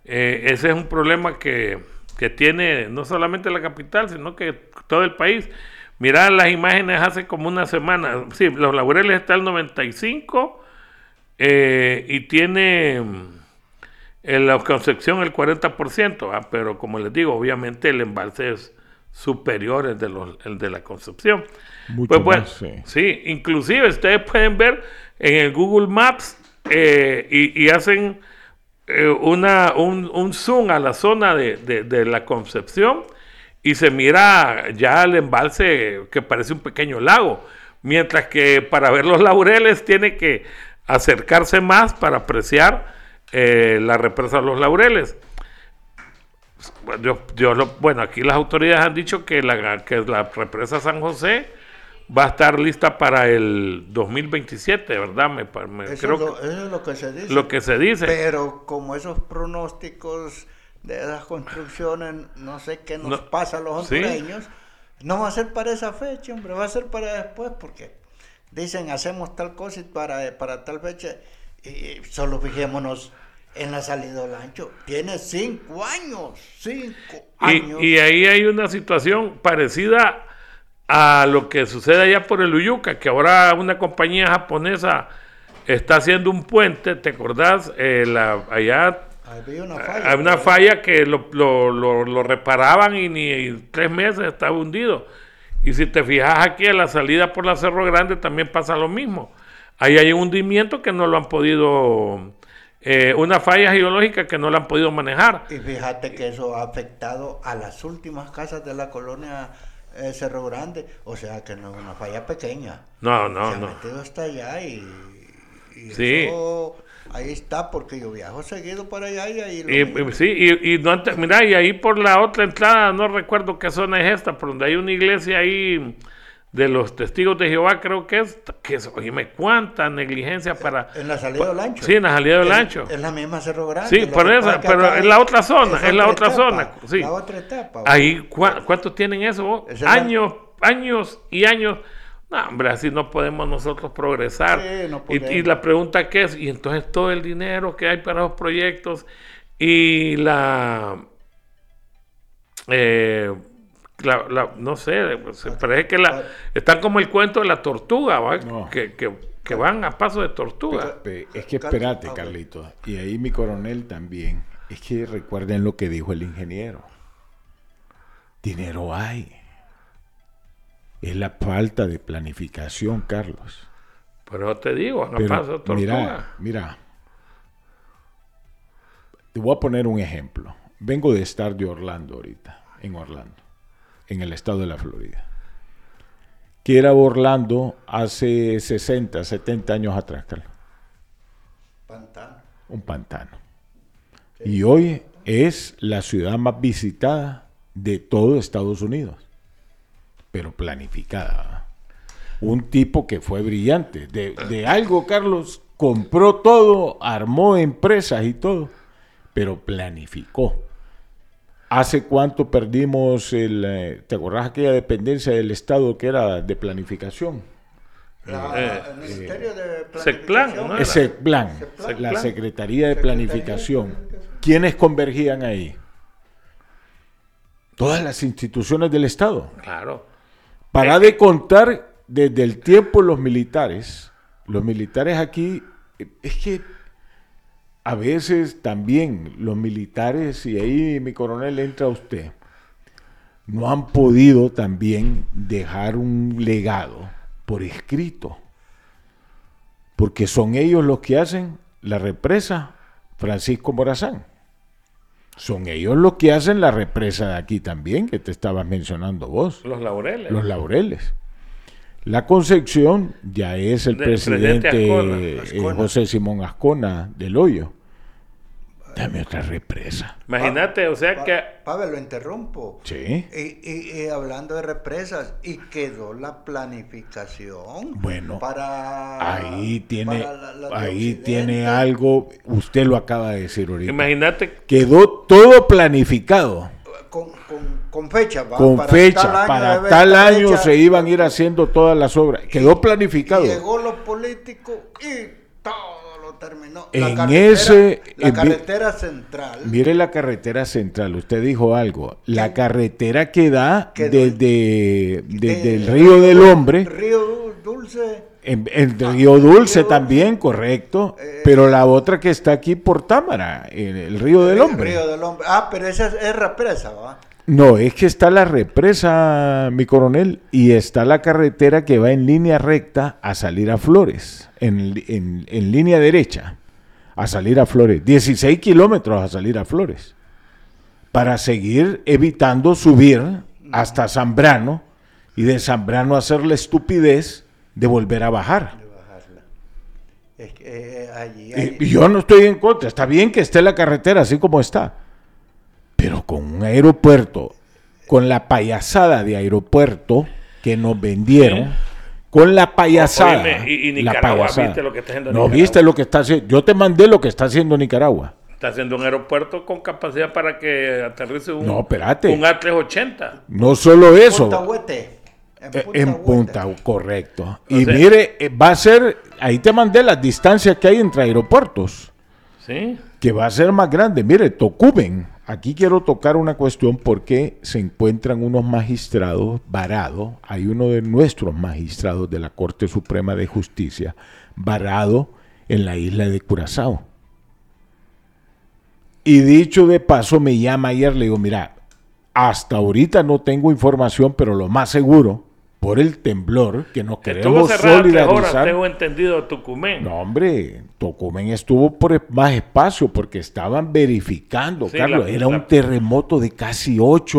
Ese es un problema que tiene no solamente la capital, sino que todo el país. Mirá las imágenes hace como una semana. Sí, Los Laureles está al 95 y tiene en la Concepción el 40%, pero como les digo, obviamente el embalse es superior el de la Concepción. Mucho Pues bueno, más, sí. sí, inclusive ustedes pueden ver en el Google Maps y hacen un zoom a la zona de la Concepción y se mira ya el embalse que parece un pequeño lago, mientras que para ver los Laureles tiene que acercarse más para apreciar la represa de los Laureles. Bueno, aquí las autoridades han dicho que la represa San José va a estar lista para el 2027, ¿verdad? Eso es lo que se dice. Lo que se dice. Pero como esos pronósticos de esas construcciones, no sé qué nos pasa a los hondureños, no va a ser para esa fecha, hombre, va a ser para después, porque dicen hacemos tal cosa y para tal fecha, y solo fijémonos en la salida del ancho. Tiene 5 años. 5 años. Y ahí hay una situación parecida a lo que sucede allá por el Uyuca, que ahora una compañía japonesa está haciendo un puente, ¿te acordás? Allá había una falla que lo reparaban y ni 3 meses estaba hundido. Y si te fijas aquí a la salida por la Cerro Grande también pasa lo mismo. Ahí hay un hundimiento que no lo han podido, una falla geológica que no la han podido manejar. Y fíjate que eso ha afectado a las últimas casas de la colonia Cerro Grande, o sea que no es una falla pequeña. No. Se ha metido hasta allá y sí. Eso ahí está, porque yo viajo seguido para allá y ahí mira, y ahí por la otra entrada, no recuerdo qué zona es esta, por donde hay una iglesia ahí de los Testigos de Jehová, creo que es oíme, cuánta negligencia para... En la salida del ancho. Sí, en la salida del ancho. Es la misma Cerro Grande. Sí, pero es la otra zona, sí. La otra etapa. Ahí, ¿cuántos tienen eso? Años y años. No, hombre, así no podemos nosotros progresar. Sí, no podemos. Y la pregunta que es, y entonces todo el dinero que hay para los proyectos y no sé, parece que están como el cuento de la tortuga, ¿va? No. Que van a paso de tortuga. Es que espérate, Carlitos, y ahí mi coronel también, es que recuerden lo que dijo el ingeniero. Dinero hay. Es la falta de planificación, Carlos. Pero te digo, van a paso de tortuga. Mira, te voy a poner un ejemplo. Vengo de estar de Orlando ahorita, en el estado de la Florida. Que era Orlando hace 60, 70 años atrás, Carlos. Pantano. Un pantano. Sí. Y hoy es la ciudad más visitada de todo Estados Unidos, pero planificada. Un tipo que fue brillante. De algo, Carlos, compró todo, armó empresas y todo, pero planificó. ¿Hace cuánto perdimos te acordás aquella dependencia del Estado que era de planificación? El Ministerio de Planificación. ¿no? SECPLAN, la Secretaría de Planificación. ¿Quiénes convergían ahí? Todas las instituciones del Estado. Claro. Para de contar desde el tiempo los militares aquí, es que a veces también los militares, y ahí mi coronel entra usted, no han podido también dejar un legado por escrito, porque son ellos los que hacen la represa Francisco Morazán. Son ellos los que hacen la represa de aquí también, que te estabas mencionando vos. Los Laureles. Los Laureles. La Concepción ya es el presidente José Simón Ascona del Hoyo. Dame otra represa. Imagínate, o sea que... Pavel, lo interrumpo. Sí. Y hablando de represas, y quedó la planificación. Bueno, para ahí tiene, la ahí tiene algo, usted lo acaba de decir ahorita. Imagínate. Quedó todo planificado. Con fecha, ¿va? Con fecha, para tal año se iban a ir haciendo todas las obras. Quedó planificado. Y llegó los políticos y todo lo no terminó. En La carretera central. Mire la carretera central, usted dijo algo. La carretera que da desde el Río del Hombre. Río Dulce. En Río Dulce también, correcto. Pero la otra que está aquí por Támara, el Río del Hombre. Río del Hombre. Pero esa es represa, ¿va? No, es que está la represa, mi coronel, y está la carretera que va en línea recta a salir a Flores, en línea derecha, a salir a Flores. 16 kilómetros a salir a Flores, para seguir evitando subir hasta Zambrano, y de Zambrano hacer la estupidez de volver a bajar. Es que, Y yo no estoy en contra, está bien que esté la carretera así como está. Pero con un aeropuerto, con la payasada de aeropuerto que nos vendieron, con la payasada. Oíme, y Nicaragua, ¿viste lo que está haciendo No, Nicaragua? viste lo que está haciendo. Yo te mandé lo que está haciendo Nicaragua. Está haciendo un aeropuerto con capacidad para que aterrice un A380. No solo eso. Punta Huete. En Punta, correcto. O Y sea, mire, va a ser, ahí te mandé las distancias que hay entre aeropuertos. Sí. Que va a ser más grande. Mire, Tocumen. Aquí quiero tocar una cuestión porque se encuentran unos magistrados varados. Hay uno de nuestros magistrados de la Corte Suprema de Justicia varado en la isla de Curazao. Y dicho de paso, me llama ayer, le digo, mira, hasta ahorita no tengo información, pero lo más seguro, por el temblor, que nos queremos solidarizar. 3 horas, tengo entendido, Tocumen. No, hombre, Tocumen estuvo por más espacio porque estaban verificando, sí, Carlos, era un terremoto de casi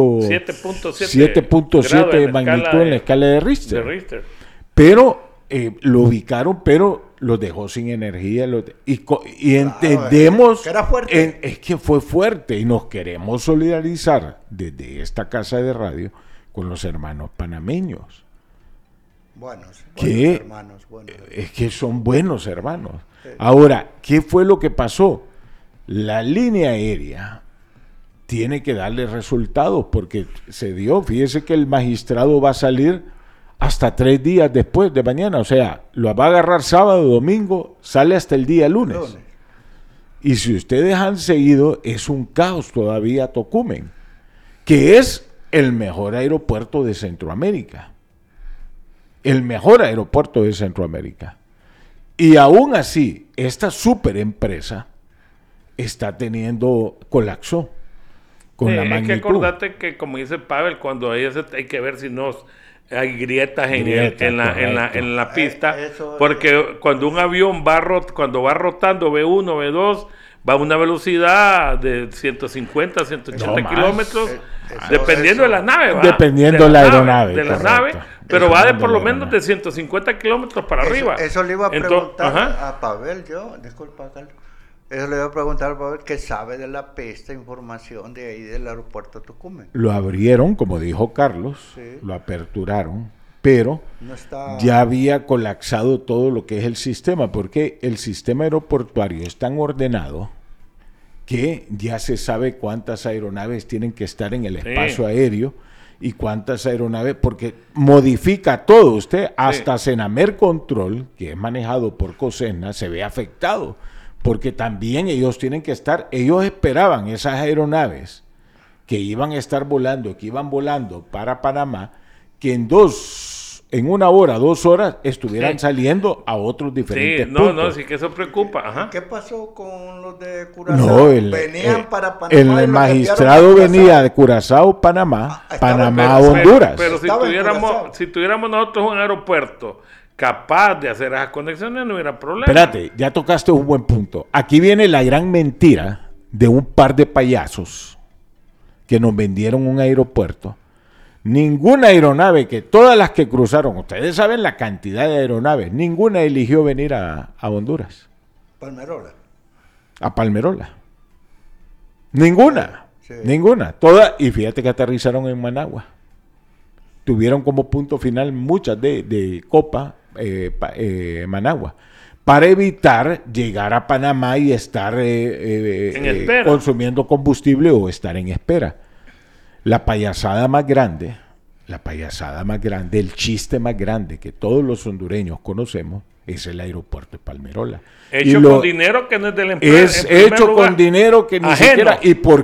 7.7 de magnitud en la escala de Richter. Pero lo ubicaron, pero lo dejó sin energía. Y entendemos que era fuerte. Es que fue fuerte y nos queremos solidarizar desde esta casa de radio con los hermanos panameños. Buenos hermanos. Es que son buenos hermanos. Sí. Ahora, ¿qué fue lo que pasó? La línea aérea tiene que darle resultados porque se dio, fíjese que el magistrado va a salir hasta 3 días después de mañana, o sea, lo va a agarrar sábado, domingo, sale hasta el día lunes. Y si ustedes han seguido, es un caos todavía Tocumen, que es el mejor aeropuerto de Centroamérica. El mejor aeropuerto de Centroamérica. Y aún así, esta super empresa está teniendo colapso con la magnitud. Hay que acordarte que, como dice Pavel, cuando hay que ver si no hay grietas en la pista, porque cuando un avión cuando va rotando B1, B2, va a una velocidad de 150, 180 kilómetros, dependiendo de la nave. Dependiendo de la aeronave. De la nave, pero va de por lo menos de 150 kilómetros para arriba. Eso le iba a preguntar a Pavel, disculpa, Carlos. Eso le iba a preguntar a Pavel, ¿qué sabe de la pista, información de ahí del aeropuerto Tocumen? Lo abrieron, como dijo Carlos, sí. Lo aperturaron, pero ya había colapsado todo lo que es el sistema, porque el sistema aeroportuario es tan ordenado que ya se sabe cuántas aeronaves tienen que estar en el espacio aéreo y cuántas aeronaves, porque modifica todo. Usted, hasta Senamer Control, que es manejado por COSENA, se ve afectado, porque también ellos tienen que estar, ellos esperaban esas aeronaves que iban a estar volando, que iban volando para Panamá, que en 1 hora, 2 horas estuvieran saliendo a otros diferentes puntos. Sí que eso preocupa. Ajá. ¿Qué pasó con los de Curazao? Venían para Panamá. El magistrado venía de Curazao, Panamá, Panamá a Honduras. Pero si tuviéramos nosotros un aeropuerto capaz de hacer esas conexiones, no hubiera problema. Espérate, ya tocaste un buen punto. Aquí viene la gran mentira de un par de payasos que nos vendieron un aeropuerto. Ninguna aeronave, que todas las que cruzaron, ustedes saben la cantidad de aeronaves, ninguna eligió venir a Honduras. A Palmerola. Ninguna. Sí. Ninguna. Todas, y fíjate que aterrizaron en Managua. Tuvieron como punto final muchas de Copa, Managua, para evitar llegar a Panamá y estar consumiendo combustible o estar en espera. La payasada más grande, el chiste más grande que todos los hondureños conocemos, es el aeropuerto de Palmerola. Hecho con dinero que no es de la empresa. Es hecho con dinero que ni ajeno. siquiera... ¿Y por